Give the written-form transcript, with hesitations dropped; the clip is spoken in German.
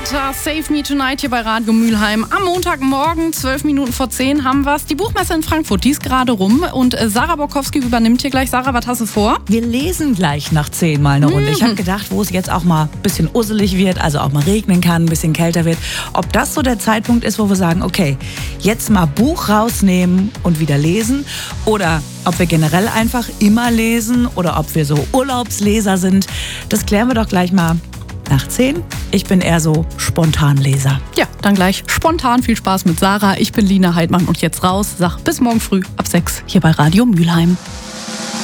Theater, Save Me Tonight hier bei Radio Mülheim. Am Montagmorgen, 12 Minuten vor 10 haben wir es. Die Buchmesse in Frankfurt, die ist gerade rum. Und Sarah Borkowski übernimmt hier gleich. Sarah, was hast du vor? Wir lesen gleich nach 10 mal eine Runde. Ich habe gedacht, wo es jetzt auch mal ein bisschen usselig wird, also auch mal regnen kann, ein bisschen kälter wird, ob das so der Zeitpunkt ist, wo wir sagen, okay, jetzt mal Buch rausnehmen und wieder lesen, oder ob wir generell einfach immer lesen oder ob wir so Urlaubsleser sind. Das klären wir doch gleich mal nach 10. Ich bin eher so Spontanleser. Ja, dann gleich spontan. Viel Spaß mit Sarah. Ich bin Lina Heidmann und jetzt raus. Sag bis morgen früh ab 6 hier bei Radio Mülheim.